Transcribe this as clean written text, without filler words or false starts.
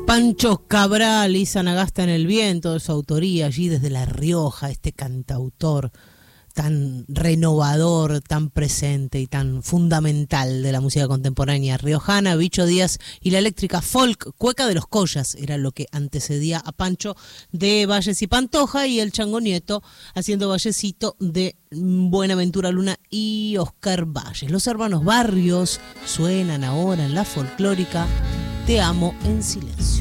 Pancho Cabral y Sanagasta en el viento, de su autoría allí desde La Rioja, este cantautor tan renovador, tan presente y tan fundamental de la música contemporánea riojana. Bicho Díaz y la eléctrica folk, Cueca de los Collas, era lo que antecedía a Pancho, de Valles y Pantoja, y el Chango Nieto haciendo Vallecito de Buenaventura Luna y Oscar Valles. Los hermanos Barrios suenan ahora en la folclórica Te amo en silencio.